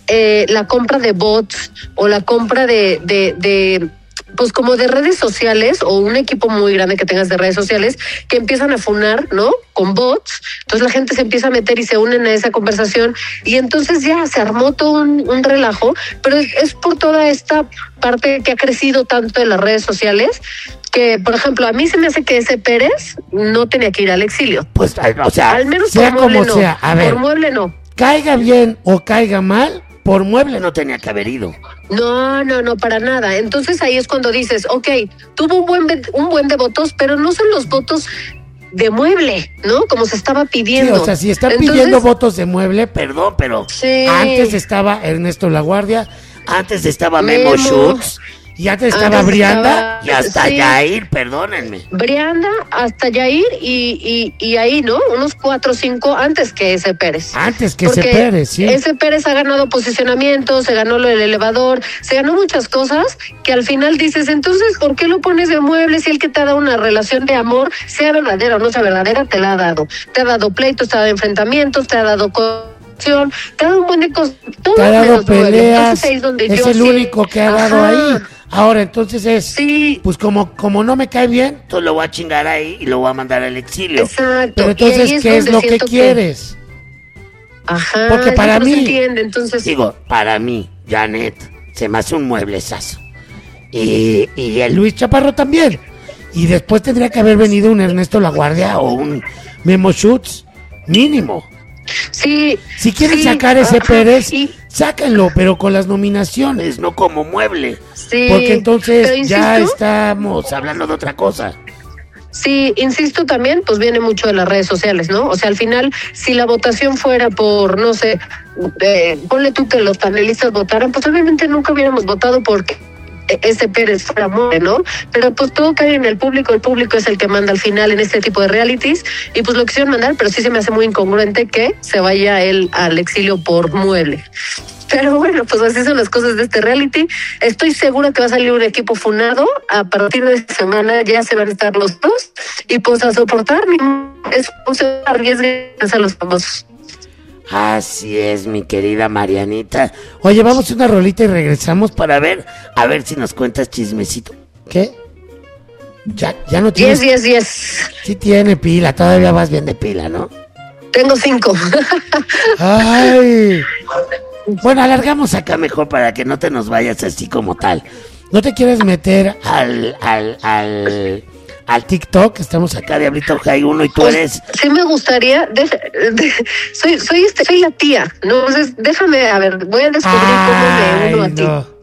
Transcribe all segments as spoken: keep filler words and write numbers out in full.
eh, la compra de bots o la compra de, de, de pues como de redes sociales o un equipo muy grande que tengas de redes sociales que empiezan a funar, ¿no? Con bots. Entonces la gente se empieza a meter y se unen a esa conversación y entonces ya se armó todo un, un relajo, pero es, es por toda esta parte que ha crecido tanto en las redes sociales que, por ejemplo, a mí se me hace que ese Pérez no tenía que ir al exilio. Pues, o sea, al menos sea por mueble como no. sea, a ver, por mueble no. Caiga bien o caiga mal, por mueble no tenía que haber ido. No, no, no, para nada. Entonces ahí es cuando dices, ok, tuvo un buen, un buen de votos, pero no son los votos de mueble, ¿no? Como se estaba pidiendo. Sí, o sea, si están Entonces, pidiendo votos de mueble, perdón, pero sí. Antes estaba Ernesto Laguardia, antes estaba Memo, Memo Schutz, y antes estaba Antes Brianda estaba- y hasta sí. Yair, perdónenme. Brianda hasta Yair y, y, y ahí, ¿no? Unos cuatro o cinco antes que ese Pérez. Antes que Porque ese Pérez, sí. Ese Pérez ha ganado posicionamiento, se ganó lo del elevador, se ganó muchas cosas que al final dices, entonces, ¿por qué lo pones de mueble si el que te ha dado una relación de amor, sea verdadera o no sea verdadera, te la ha dado? Te ha dado pleitos, te ha dado enfrentamientos, te ha dado corrupción, te ha dado un buen de cosas. Te ha dado peleas, Entonces, ahí es, donde es yo el sí- único que ha dado Ajá. ahí. Ahora, entonces es, Sí. pues como, como no me cae bien, Entonces lo voy a chingar ahí y lo voy a mandar al exilio. Exacto. pero Y entonces, ahí ¿qué es donde lo que siento quieres? Ajá. Porque es para que no se mí- entiende, entonces. Digo, para mí, Janet, se me hace un mueblezazo. Y, y el Luis Chaparro también. Y después tendría que haber venido un Ernesto Laguardia o un Memo Schutz, mínimo. Sí. Si quieren sí, sacar ese ajá, Pérez, y- sáquenlo, pero con las nominaciones, No como mueble. sí, porque entonces pero ya insisto, estamos hablando de otra cosa. Sí, insisto también, pues viene mucho de las redes sociales, ¿no? O sea, al final, si la votación fuera por, no sé, eh, ponle tú que los panelistas votaran, pues obviamente nunca hubiéramos votado porque ese Pérez fuera muere, ¿no? Pero pues todo cae en el público, el público es el que manda al final en este tipo de realities, y pues lo quisieron mandar, pero sí se me hace muy incongruente que se vaya él al exilio por mueble. Pero bueno, pues así son las cosas de este reality. Estoy segura que va a salir un equipo funado. A partir de esta semana ya se van a estar los dos. Y pues a soportar, ni es no se arriesguen a los famosos. Así es, mi querida Marianita. Oye, vamos a una rolita y regresamos para... Para ver, a ver si nos cuentas chismecito. ¿Qué? Ya, ya no tienes... Diez, diez, diez. Sí tiene pila, todavía vas bien de pila, ¿no? Tengo cinco. Ay. Bueno, alargamos acá mejor para que no te nos vayas así como tal. ¿No te quieres meter Al, al, al, al TikTok? Estamos acá. acá Diablito High uno y tú Pues, eres... sí me gustaría, deja- de- soy soy este, soy la tía, ¿no? Entonces, déjame, a ver, voy a descubrir cómo me uno a Ay, ti. no.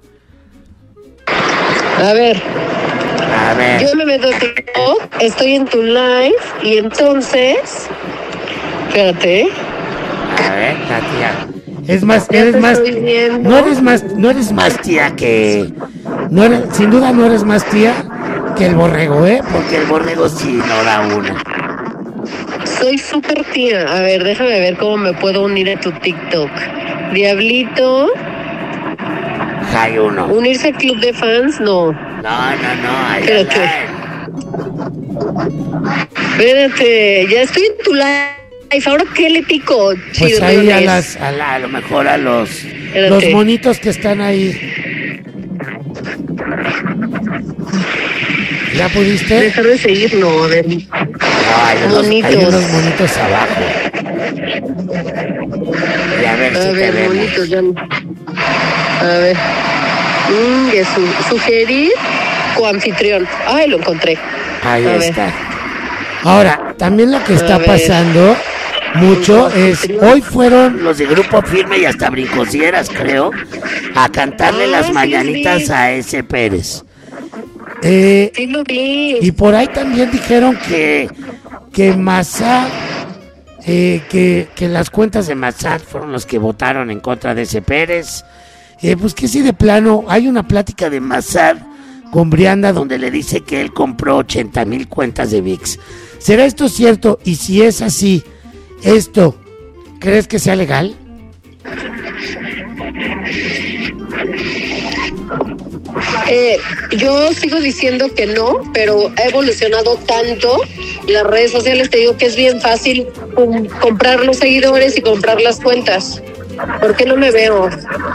A ver, A ver, yo me meto a TikTok, estoy en tu live y entonces, espérate, ¿eh? a ver, la tía. Es más, Ya eres te más... estoy viendo. No eres más, no eres más tía que... No eres, sin duda no eres más tía que el borrego, ¿eh? Porque el borrego sí no da una. Soy súper tía. A ver, déjame ver cómo me puedo unir a tu TikTok. Diablito, High uno. unirse al club de fans, no. No, no, no. Ahí Espérate. Espérate, ya estoy en tu live. ¿Ahora qué le pico? Pues Chido, ahí a Leones. las... A, la- a lo mejor a los... Espérate. Los monitos que están ahí. ¿Ya pudiste? Dejar de seguir, no, a ver. No, hay unos, Monitos. Hay unos monitos abajo. y a ver A si te ver, vemos. bonitos, ya. A ver. Mm, que su- sugerir coanfitrión. Ay, lo encontré. Ahí A ver. está. Ahora, también lo que está A ver. pasando mucho es... Hoy fueron... Los de Grupo Firme y hasta Brincosieras, creo, a cantarle Ah, las sí, mañanitas sí. a ese Pérez. Eh, Sí lo vi. y por ahí también dijeron que, que Massad, eh, que, que las cuentas de Massad fueron los que votaron en contra de ese Pérez. Eh, pues que sí, de plano, hay una plática de Massad con Brianda donde le dice que él compró ochenta mil cuentas de V I X. ¿Será esto cierto? Y si es así, ¿esto crees que sea legal? Eh, yo sigo diciendo que no, pero ha evolucionado tanto las redes sociales, te digo que es bien fácil um, comprar los seguidores y comprar las cuentas. ¿Por qué no me veo?